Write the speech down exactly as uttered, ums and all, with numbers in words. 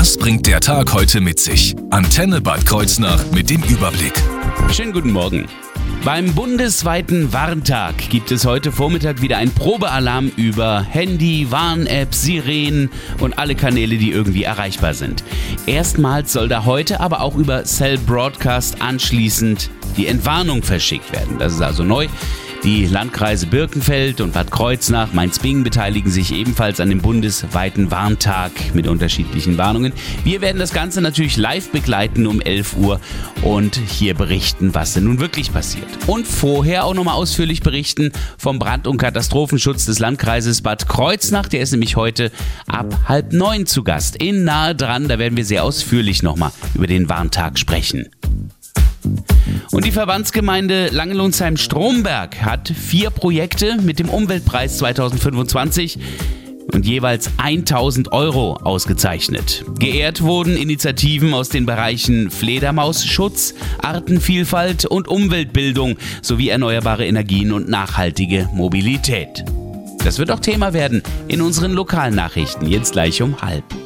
Was bringt der Tag heute mit sich? Antenne Bad Kreuznach mit dem Überblick. Schönen guten Morgen. Beim bundesweiten Warntag gibt es heute Vormittag wieder einen Probealarm über Handy, Warn-App, Sirenen und alle Kanäle, die irgendwie erreichbar sind. Erstmals soll da heute aber auch über Cell Broadcast anschließend die Entwarnung verschickt werden. Das ist also neu. Die Landkreise Birkenfeld und Bad Kreuznach, Mainz-Bingen beteiligen sich ebenfalls an dem bundesweiten Warntag mit unterschiedlichen Warnungen. Wir werden das Ganze natürlich live begleiten um elf Uhr und hier berichten, was denn nun wirklich passiert. Und vorher auch nochmal ausführlich berichten vom Brand- und Katastrophenschutz des Landkreises Bad Kreuznach. Der ist nämlich heute ab halb neun zu Gast in Nahe dran. Da werden wir sehr ausführlich nochmal über den Warntag sprechen. Und die Verbandsgemeinde Langenlonsheim-Stromberg hat vier Projekte mit dem Umweltpreis zweitausendfünfundzwanzig und jeweils tausend Euro ausgezeichnet. Geehrt wurden Initiativen aus den Bereichen Fledermausschutz, Artenvielfalt und Umweltbildung sowie erneuerbare Energien und nachhaltige Mobilität. Das wird auch Thema werden in unseren Lokalnachrichten, jetzt gleich um halb.